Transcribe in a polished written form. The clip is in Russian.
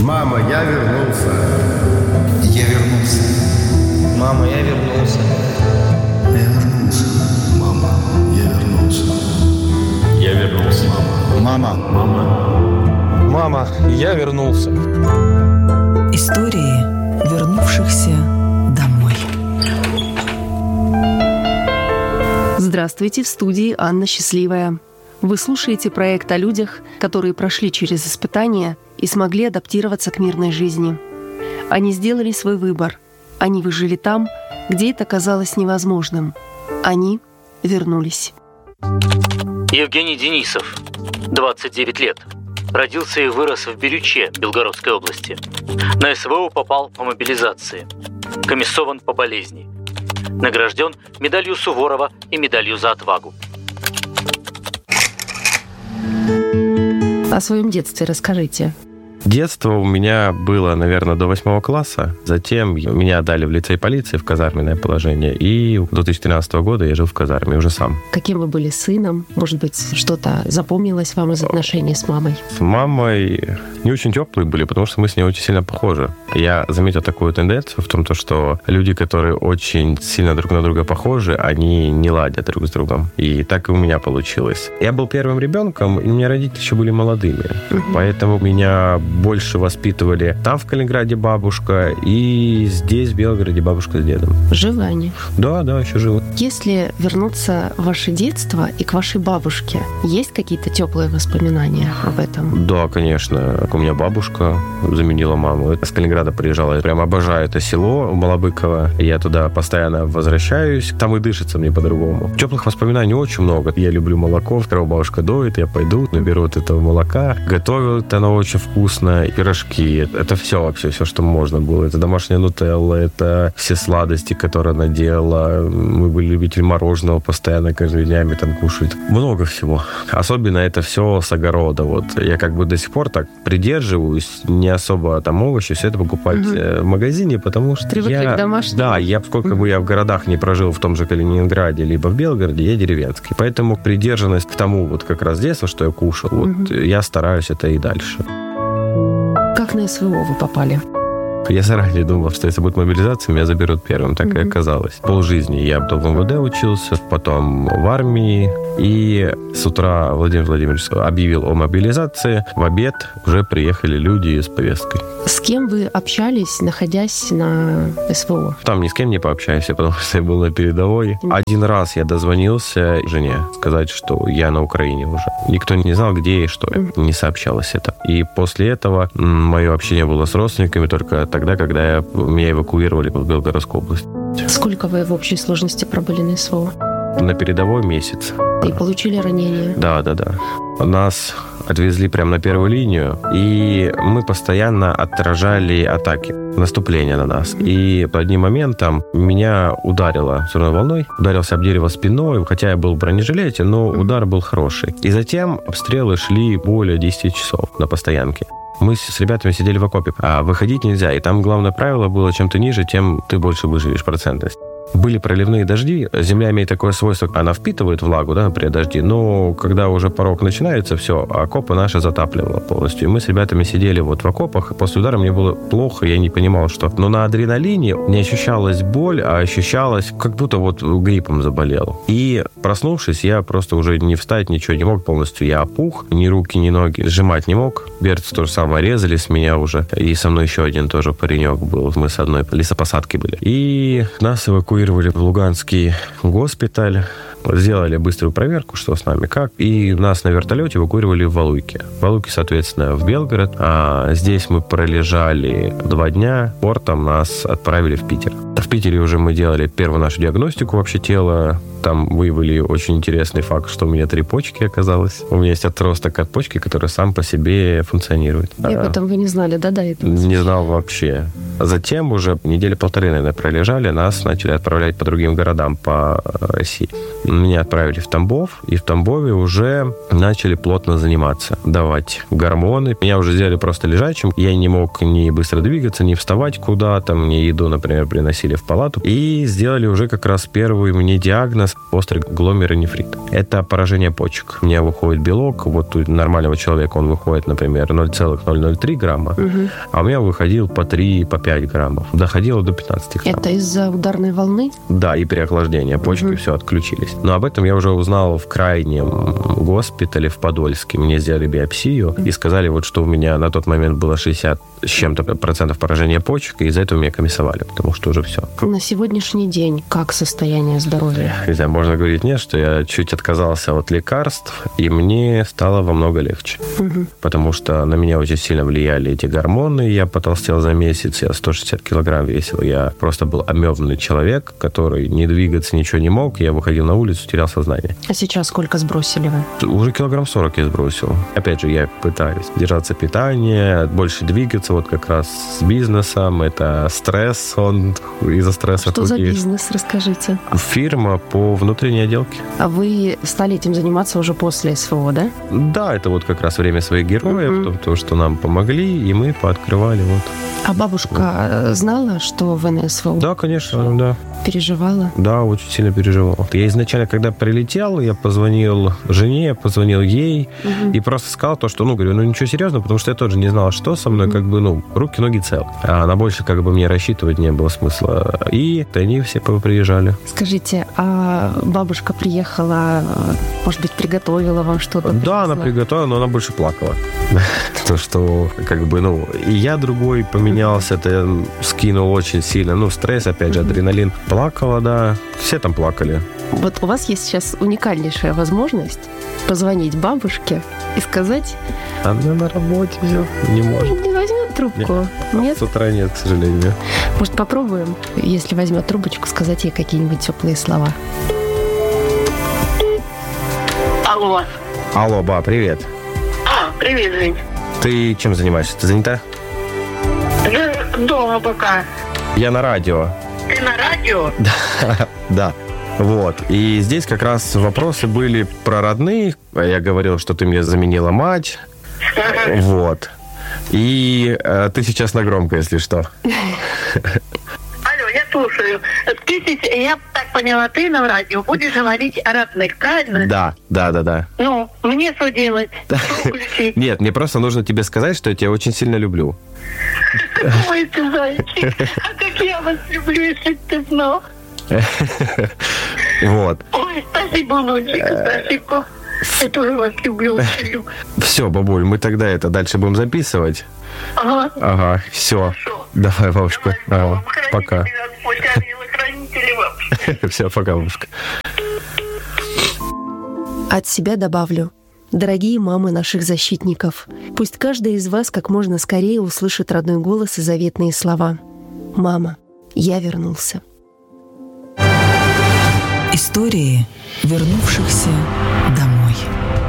Мама, я вернулся. Я вернулся. Мама, я вернулся. Я вернулся. Мама, я вернулся. Я вернулся. Мама. Мама, я вернулся. Истории вернувшихся домой. Здравствуйте, в студии Анна Счастливая. Вы слушаете проект о людях, которые прошли через испытания и смогли адаптироваться к мирной жизни. Они сделали свой выбор. Они выжили там, где это казалось невозможным. Они вернулись. Евгений Денисов, 29 лет. Родился и вырос в Бирюче, Белгородской области. На СВО попал по мобилизации. Комиссован по болезни. Награжден медалью Суворова и медалью за отвагу. О своем детстве расскажите. Детство у меня было, наверное, до 8 класса. Затем меня отдали в лицей полиции в казарменное положение. И до 2013 года я жил в казарме уже сам. Каким вы были сыном? Может быть, что-то запомнилось вам из отношений с мамой? С мамой не очень теплые были, потому что мы с ней очень сильно похожи. Я заметил такую тенденцию в том, что люди, которые очень сильно друг на друга похожи, они не ладят друг с другом. И так и у меня получилось. Я был первым ребенком, и у меня родители еще были молодыми. Поэтому меня больше воспитывали там, в Калининграде, бабушка, и здесь, в Белгороде, бабушка с дедом. Живы они? Да, еще живы. Если вернуться в ваше детство и к вашей бабушке, есть какие-то теплые воспоминания об этом? Да, конечно. У меня бабушка заменила маму. С Калининграда приезжала. Я прям обожаю это село Малобыково. Я туда постоянно возвращаюсь. Там и дышится мне по-другому. Теплых воспоминаний очень много. Я люблю молоко. Вторая бабушка доит, я пойду, наберу вот этого молока. Готовят оно очень вкусно. Пирожки. Это все вообще, все, что можно было. Это домашняя нутелла, это все сладости, которые она делала. Мы были любители мороженого постоянно, каждыми днями там кушать. Много всего. Особенно это все с огорода. Вот я как бы до сих пор так придерживаюсь, не особо там овощи, все это покупать в магазине, потому что привыкли к домашнему. Да, сколько бы я в городах не прожил, в том же Калининграде, либо в Белгороде, я деревенский. Поэтому придержанность к тому вот как раз детства, что я кушал, вот я стараюсь это и дальше. Как на СВО вы попали? Я заранее думал, что если будет мобилизация, меня заберут первым. Так и оказалось. Полжизни я в МВД учился, потом в армии. И с утра Владимир Владимирович объявил о мобилизации. В обед уже приехали люди с повесткой. С кем вы общались, находясь на СВО? Там ни с кем не пообщаемся, потому что я был на передовой. Один раз я дозвонился жене сказать, что я на Украине уже. Никто не знал, где и что. Не сообщалось это. И после этого мое общение было с родственниками только тогда, когда меня эвакуировали в Белгородскую область. Сколько вы в общей сложности пробыли на СВО? На передовой месяц. И получили ранения? Да. Нас отвезли прямо на первую линию, и мы постоянно отражали атаки, наступления на нас. И одним моментом меня ударило взрывной волной, ударился об дерево спиной, хотя я был в бронежилете, но удар был хороший. И затем обстрелы шли более 10 часов на постоянке. Мы с ребятами сидели в окопе, а выходить нельзя. И там главное правило было, чем ты ниже, тем ты больше выживешь процентность. Были проливные дожди. Земля имеет такое свойство, она впитывает влагу, при дожде. Но когда уже порог начинается, все, окопы наши затапливало полностью. И мы с ребятами сидели вот в окопах. После удара мне было плохо, я не понимал, что. Но на адреналине не ощущалась боль, а ощущалось, как будто вот гриппом заболел. И проснувшись, я просто уже не встать, ничего не мог полностью. Я опух, ни руки, ни ноги сжимать не мог. Берцы то же самое резали с меня уже. И со мной еще один тоже паренек был. Мы с одной лесопосадки были. И нас эвакуировали в Луганский госпиталь. Сделали быструю проверку, что с нами, как. И нас на вертолете эвакуировали в Валуйки. В Валуйки, соответственно, в Белгород. А здесь мы пролежали 2 дня. Портом нас отправили в Питер. В Питере уже мы делали первую нашу диагностику вообще тела. Там выявили очень интересный факт, что у меня 3 почки оказалось. У меня есть отросток от почки, который сам по себе функционирует. И об этом вы не знали, да, до этого? Не знал вообще. Затем уже 1-1.5 недели, наверное, пролежали. Нас начали отправлять по другим городам по России. Меня отправили в Тамбов, и в Тамбове уже начали плотно заниматься, давать гормоны. Меня уже сделали просто лежачим. Я не мог ни быстро двигаться, ни вставать куда-то. Мне еду, например, приносили пригласили в палату и сделали уже как раз первый мне диагноз – острый гломерулонефрит. Это поражение почек. У меня выходит белок, вот у нормального человека он выходит, например, 0,003 грамма, а у меня выходил по 3, по 5 граммов. Доходило до 15 грамм. Это из-за ударной волны? Да, и переохлаждения. Почки все отключились. Но об этом я уже узнал в крайнем госпитале в Подольске. Мне сделали биопсию и сказали, вот, что у меня на тот момент было 60 с чем-то процентов поражения почек, и из-за этого меня комиссовали, потому что уже все. На сегодняшний день как состояние здоровья? Не знаю, можно говорить нет, что я чуть отказался от лекарств, и мне стало во много легче. Потому что на меня очень сильно влияли эти гормоны. Я потолстел за месяц, я 160 килограмм весил. Я просто был омёванный человек, который не двигаться, ничего не мог. Я выходил на улицу, терял сознание. А сейчас сколько сбросили вы? Уже килограмм 40 я сбросил. Опять же, я пытаюсь держаться питания, больше двигаться, вот как раз с бизнесом. Это стресс, он из-за стресса. Что за бизнес, расскажите? Фирма по внутренней отделке. А вы стали этим заниматься уже после СВО, да? Да, это вот как раз время своих героев, то, что нам помогли, и мы пооткрывали. Вот. А бабушка знала, что вы на СВО? Да, конечно, да. Переживала? Да, очень сильно переживал. Я изначально, когда прилетел, я позвонил жене, позвонил ей и просто сказал то, что, говорю, ничего серьезного, потому что я тоже не знал, что со мной, руки, ноги целы. А на больше мне рассчитывать не было смысла. И они все приезжали. Скажите, а бабушка приехала, может быть, приготовила вам что-то? Да, она приготовила, но она больше плакала. То, что, и я другой поменялся, это скинул очень сильно. Стресс, опять же, адреналин. Плакала, да. Все там плакали. Вот у вас есть сейчас уникальнейшая возможность позвонить бабушке и сказать... Она на работе все, не может. Не возьмет трубку? Нет? С утра нет, к сожалению. Может, попробуем, если возьмет трубочку, сказать ей какие-нибудь теплые слова? Алло. Алло, ба, привет. Привет, Жень. Ты чем занимаешься? Ты занята? Я дома пока. Я на радио. Ты на радио? Да. Вот. И здесь как раз вопросы были про родных. Я говорил, что ты мне заменила мать. Вот. И ты сейчас на громко, если что. Алло, я слушаю. Я так поняла, ты на радио будешь говорить о родных, правильно? Да. Мне что делать? Что включить? Нет, мне просто нужно тебе сказать, что я тебя очень сильно люблю. Ой, ты зайчик. А как я вас люблю, если ты знал. Вот. Ой, спасибо, внучек, спасибо. Я тоже вас люблю. Все, бабуль, мы тогда дальше будем записывать. Ага. Все. Хорошо. Давай, бабушка. Давай, Пока. Хранители вообще. Все, пока, бабушка. От себя добавлю. Дорогие мамы наших защитников, пусть каждая из вас как можно скорее услышит родной голос и заветные слова. «Мама, я вернулся». Истории вернувшихся домой.